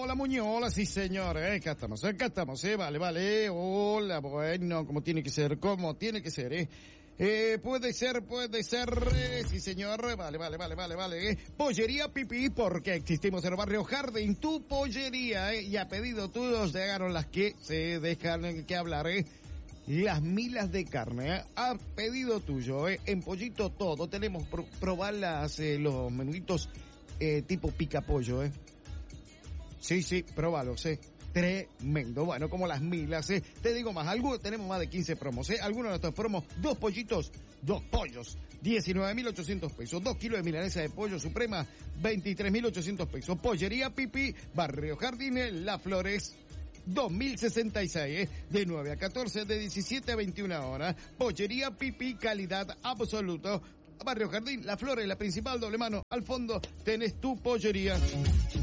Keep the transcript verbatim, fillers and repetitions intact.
La Muñola, sí señor, eh, acá estamos, acá estamos, eh, vale, vale, hola, bueno, como tiene que ser, como tiene que ser, eh. Eh, puede ser, puede ser, eh, sí señor, vale, vale, vale, vale, vale, eh. Pollería Pipí, porque existimos en el barrio Jardín, tu pollería, eh, y a pedido tuyos llegaron las que se dejan que hablar, eh. Las milas de carne, eh, a pedido tuyo, eh, en pollito todo, tenemos, pro, probar las, eh, los menuditos, eh, tipo pica pollo, eh. Sí, sí, probalos, eh. Tremendo, bueno, como las milas, eh. Te digo más, algo, tenemos más de quince promos, eh. Algunos de nuestros promos, dos pollitos, dos pollos, diecinueve mil ochocientos pesos, dos kilos de milanesa de pollo suprema, veintitrés mil ochocientos pesos. Pollería Pipí, Barrio Jardín, Las Flores, dos mil sesenta y seis, eh. De nueve a catorce, de diecisiete a veintiuna horas. Pollería Pipí, calidad absoluta. Barrio Jardín, Las Flores, la principal doble mano. Al fondo tenés tu pollería.